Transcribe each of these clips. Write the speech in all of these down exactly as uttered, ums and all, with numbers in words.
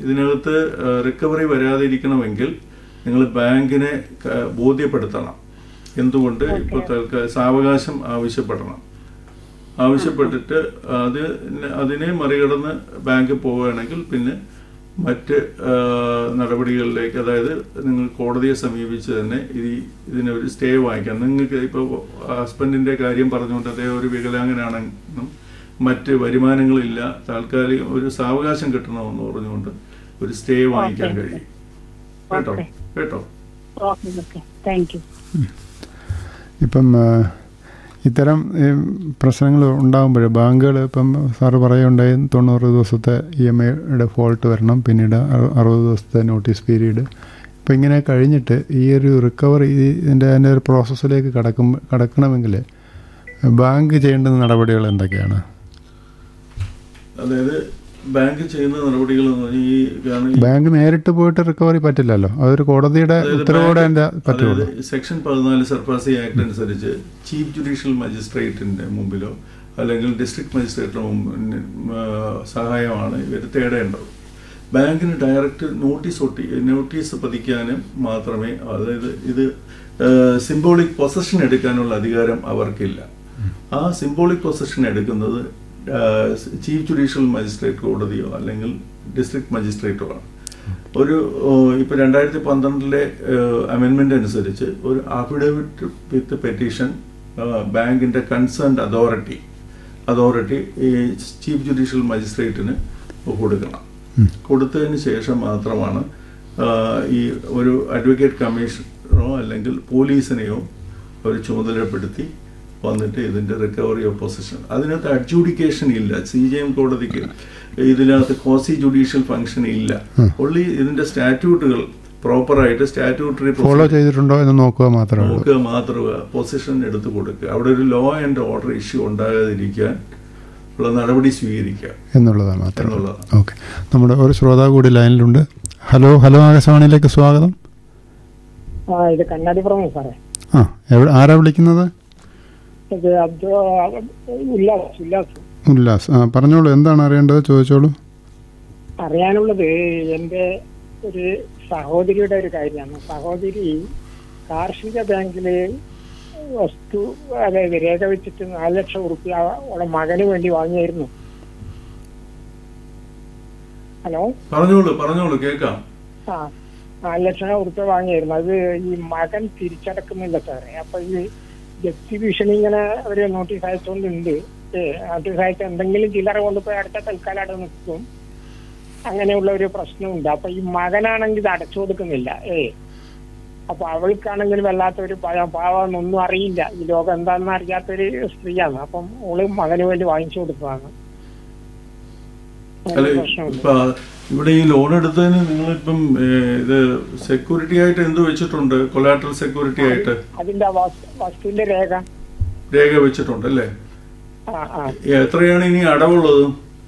ഇതിനകത്ത് റിക്കവറി വരാതിരിക്കണമെങ്കിൽ നിങ്ങൾ ബാങ്കിനെ ബോധ്യപ്പെടുത്തണം. എന്തുകൊണ്ട് ഇപ്പോൾ തൽക്കാലം സാവകാശം ആവശ്യപ്പെടണം. ആവശ്യപ്പെട്ടിട്ട് അത് അതിനെ മറികടന്ന് ബാങ്ക് പോവുകയാണെങ്കിൽ പിന്നെ മറ്റ് നടപടികളിലേക്ക്, അതായത് നിങ്ങൾ കോടതിയെ സമീപിച്ച് തന്നെ ഈ ഇതിനൊരു സ്റ്റേ വാങ്ങിക്കാം. നിങ്ങൾക്ക് ഇപ്പോൾ ഹസ്ബൻഡിൻ്റെ കാര്യം പറഞ്ഞുകൊണ്ട് അദ്ദേഹം ഒരു വികലാംഗനാണെന്നും മറ്റ് വരുമാനങ്ങളില്ല, താൽക്കാലികം ഒരു സാവകാശം കിട്ടണമെന്ന് പറഞ്ഞുകൊണ്ട് ഒരു സ്റ്റേ വാങ്ങിക്കാൻ കഴിയും. കേട്ടോ കേട്ടോ ഇപ്പം ഇത്തരം പ്രശ്നങ്ങൾ ഉണ്ടാകുമ്പോൾ ബാങ്കുകൾ ഇപ്പം സാറ് പറയുണ്ടായി തൊണ്ണൂറ് ദിവസത്തെ ഇ എം ഐയുടെ ഫോൾട്ട് വരണം, പിന്നീട് അറുപത് ദിവസത്തെ നോട്ടീസ് പീരീഡ്. ഇപ്പം ഇങ്ങനെ കഴിഞ്ഞിട്ട് ഈ ഒരു റിക്കവറി ഇതിൻ്റെ അതിൻ്റെ ഒരു പ്രോസസ്സിലേക്ക് കടക്കും കടക്കണമെങ്കിൽ ബാങ്ക് ചെയ്യേണ്ടുന്ന നടപടികൾ എന്തൊക്കെയാണ്? അതായത് ബാങ്ക് ചെയ്യുന്ന നടപടികൾ എന്ന് പറഞ്ഞാൽ ഈ ബാങ്ക് നേരിട്ട് പോയിട്ട് റിക്കവറി പറ്റില്ലല്ലോ, അതൊരു കോടതിയുടെ ഉത്തരവോടെ പറ്റുള്ളൂ. സെക്ഷൻ പതിനാല് സർഫാസി ആക്ട് അനുസരിച്ച് ചീഫ് ജുഡീഷ്യൽ മജിസ്ട്രേറ്റിന്റെ മുമ്പിലോ അല്ലെങ്കിൽ ഡിസ്ട്രിക്ട് മജിസ്ട്രേറ്റിന്റെ മുമ്പിൽ സഹായമാണ് ഇവർ തേടേണ്ടത്. ബാങ്കിന് ഡയറക്റ്റ് നോട്ടീസ് ഒട്ടി നോട്ടീസ് പതിക്കാനും മാത്രമേ, അതായത് ഇത് സിംബോളിക് പൊസഷൻ എടുക്കാനുള്ള അധികാരം അവർക്കില്ല. ആ സിംബോളിക് പൊസഷൻ എടുക്കുന്നത് ചീഫ് ജുഡീഷ്യൽ മജിസ്ട്രേറ്റ് കോടതിയോ അല്ലെങ്കിൽ ഡിസ്ട്രിക്ട് മജിസ്ട്രേറ്റോ ആണ്. ഒരു ഇപ്പൊ രണ്ടായിരത്തി പന്ത്രണ്ടിലെ അമെൻമെന്റ് അനുസരിച്ച് ഒരു അഫിഡവിറ്റ് വിത്ത് പെറ്റീഷൻ ബാങ്കിന്റെ കൺസേൺഡ് അതോറിറ്റി അതോറിറ്റി ഈ ചീഫ് ജുഡീഷ്യൽ മജിസ്ട്രേറ്റിന് കൊടുക്കണം. കൊടുത്തതിന് ശേഷം മാത്രമാണ് ഈ ഒരു അഡ്വക്കേറ്റ് കമ്മീഷനോ അല്ലെങ്കിൽ പോലീസിനെയോ ഒരു ചുമതലപ്പെടുത്തി വന്നിട്ട് ഇതിന്റെ റിക്കവറി ഓഫ് പൊസിഷൻ. അതിനകത്ത് അഡ്ജൂഡിക്കേഷൻ ഇല്ല. സി ജെ എം കോടതിക്ക് ഇതിനകത്ത് ക്വാസി ജുഡീഷ്യൽ ഫംഗ്ഷൻ ഇല്ല. ഓൺലി ഇതിന്റെ സ്റ്റാറ്റ്യൂട്ടുകൾ പ്രോപ്പറായിട്ട് സ്റ്റാറ്റ്യൂട്ടറി ഫോളോ ചെയ്തിട്ടുണ്ടോ എന്ന് നോക്കുക മാത്രമേ നോക്കുക മാത്രമേ പൊസിഷൻ എടുത്തു കൊടുക്കുക. അവിടെ ഒരു ലോ ആൻഡ് ഓർഡർ ഇഷ്യൂ ഉണ്ടാകാതിരിക്കാൻ ഉള്ള നടപടി സ്വീകരിക്കുക എന്നുള്ളതാണ് മാത്രം. ഓക്കെ, നമ്മുടെ ഒരു ശ്രോതാവ് കൂടി ലൈനിലുണ്ട്. ഹലോ ഹലോ ആകാശവാണിയിലേക്ക് സ്വാഗതം. ഇത് കണ്ണാടിപ്പുറം സാറേ. ആ, എവിടെ ആരാ വിളിക്കുന്നത്? ഉല്ലാസ്. ആ, പറഞ്ഞോളൂ, എന്താണ് അറിയേണ്ടത്? ചോദിച്ചോളൂ. അറിയാനുള്ളത് എന്റെ ഒരു സഹോദരിയുടെ ഒരു കാര്യമാണ്. സഹോദരി കാർഷിക ബാങ്കില് വസ്തു, അതായത് രേഖ വെച്ചിട്ട് നാല് ലക്ഷം ഉറുപ്പ്യ അവളുടെ മകന് വേണ്ടി വാങ്ങിയായിരുന്നു. ഹലോ, പറഞ്ഞോളൂ പറഞ്ഞോളൂ കേൾക്കാം. ആ, നാല് ലക്ഷം ഉറുപ്പ്യ വാങ്ങിയായിരുന്നു. അത് ഈ മകൻ തിരിച്ചടക്കുന്നില്ല സാറേ. അപ്പൊ ഈ ജപ്തി ഭീഷണി ഇങ്ങനെ ഒരു നോട്ടീസ് അയച്ചുകൊണ്ടുണ്ട്. നോട്ടീസ് അയച്ച എന്തെങ്കിലും ചില്ലറ കൊണ്ടുപോയി അടുത്ത തൽക്കാലം അവിടെ നിൽക്കും. അങ്ങനെയുള്ള ഒരു പ്രശ്നമുണ്ട്. അപ്പൊ ഈ മകനാണെങ്കിൽ ഇത് അടച്ചു കൊടുക്കുന്നില്ല. ഏ അപ്പൊ അവൾക്കാണെങ്കിൽ വല്ലാത്തൊരു പാവന്നൊന്നും അറിയില്ല, ഈ ലോകം എന്താണെന്ന് അറിയാത്തൊരു സ്ത്രീയാണ്. അപ്പം ഓള് മകന് വേണ്ടി വാങ്ങിച്ചു കൊടുത്തതാണ്. ഇവിടെ ഈ ലോൺ എടുത്തതിന് നിങ്ങളിപ്പം ഇത് സെക്യൂരിറ്റി ആയിട്ട് എന്ത് വെച്ചിട്ടുണ്ട്? കൊലാട്രൽ സെക്യൂരിറ്റി ആയിട്ട് അതിന്റെ വസ്തുവിന്റെ രേഖ രേഖ വെച്ചിട്ടുണ്ട് അല്ലേ? എത്രയാണ് ഇനി അടവുള്ളത്?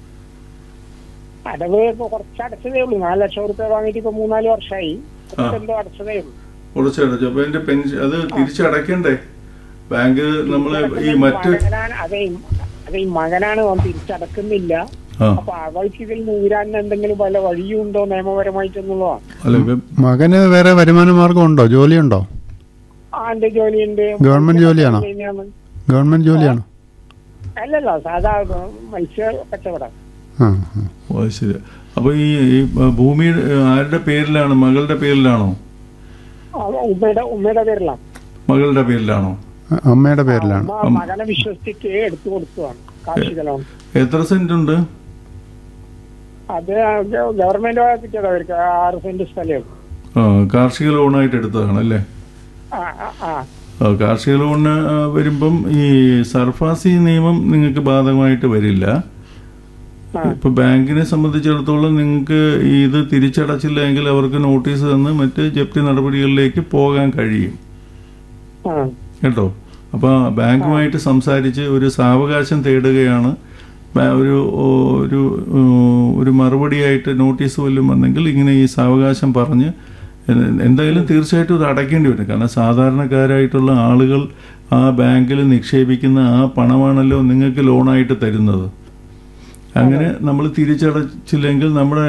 അടവ് കുറച്ച് അടച്ചതേ ഉള്ളൂ. നാല് ലക്ഷം റുപ്യ വാങ്ങിയിട്ട് ഇപ്പൊ മൂന്നാല് വർഷമായി. എന്തോ അടച്ചതേ ഉള്ളൂ. കുറച്ച് അടച്ചു. അപ്പൊ അതിന്റെ പെൻഷൻ അത് തിരിച്ചടക്കണ്ടേ? ബാങ്ക് നമ്മള് ഈ മറ്റ് അതെ അതെ ഈ മകനാണ് തിരിച്ചടക്കുന്നില്ല. അപ്പൊ അവൾക്ക് ഇതിൽ നൂരാൻ എന്തെങ്കിലും വല്ല വഴിയുണ്ടോ നിയമപരമായിട്ടെന്നുള്ളതാണ്. മകന് വേറെ വരുമാന മാർഗം ഉണ്ടോ? ജോലിയുണ്ടോ? ആ, എന്റെ ജോലിയുണ്ട്. ഗവൺമെന്റ് ജോലിയാണോ? ഗവൺമെന്റ് ജോലിയാണോ? അല്ലല്ലോ, സാധാ മത്സ്യ കച്ചവടം. ശരി. അപ്പൊ ഈ ഭൂമി ആരുടെ പേരിലാണ്? മകളുടെ പേരിലാണോ? ഉമ്മയുടെ ഉമ്മയുടെ പേരിലാണ്. മകളുടെ പേരിലാണോ? അമ്മയുടെ പേരിലാണ്. മകനെ വിശ്വസിച്ച് എടുത്തു കൊടുത്തതാണ് കാർഷിക ലോൺ. എത്ര സെന്റ് ഉണ്ട്? അത് ഗവൺമെന്റ് കിട്ടിയത് അവർക്ക് ആറ് സെന്റ് സ്ഥലം. കാർഷിക ലോണായിട്ട് എടുത്തതാണ് അല്ലേ? കാർഷിക ലോണ് വരുമ്പം ഈ സർഫാസി നിയമം നിങ്ങൾക്ക് ബാധകമായിട്ട് വരില്ല. ഇപ്പൊ ബാങ്കിനെ സംബന്ധിച്ചിടത്തോളം നിങ്ങൾക്ക് ഇത് തിരിച്ചടച്ചില്ല എങ്കിൽ അവർക്ക് നോട്ടീസ് തന്ന് മറ്റ് ജപ്തി നടപടികളിലേക്ക് പോകാൻ കഴിയും കേട്ടോ. അപ്പൊ ബാങ്കുമായിട്ട് സംസാരിച്ച് ഒരു സാവകാശം തേടുകയാണ്. ഒരു ഒരു ഒരു മറുപടിയായിട്ട് നോട്ടീസ് വല്ലതും വന്നെങ്കിൽ ഇങ്ങനെ ഈ സാവകാശം പറഞ്ഞ് എന്തായാലും തീർച്ചയായിട്ടും ഇത് അടയ്ക്കേണ്ടി വരും. കാരണം സാധാരണക്കാരായിട്ടുള്ള ആളുകൾ ആ ബാങ്കിൽ നിക്ഷേപിക്കുന്ന ആ പണമാണല്ലോ നിങ്ങൾക്ക് ലോണായിട്ട് തരുന്നത്. അങ്ങനെ നമ്മൾ തിരിച്ചടച്ചില്ലെങ്കിൽ നമ്മുടെ